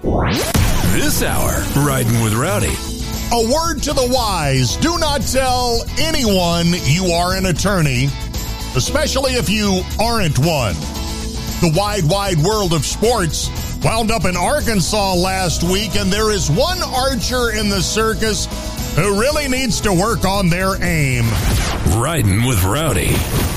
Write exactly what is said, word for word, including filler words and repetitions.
This hour, Riding with Rowdy. A word to the wise. Do not tell anyone you are an attorney, especially if you aren't one. The wide, wide world of sports wound up in Arkansas last week, and there is one archer in the circus who really needs to work on their aim. Riding with Rowdy.